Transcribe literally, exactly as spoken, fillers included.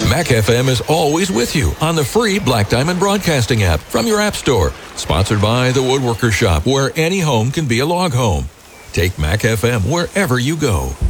Mac F M is always with you on the free Black Diamond Broadcasting app from your app store. Sponsored by The Woodworker Shop, where any home can be a log home. Take Mac F M wherever you go.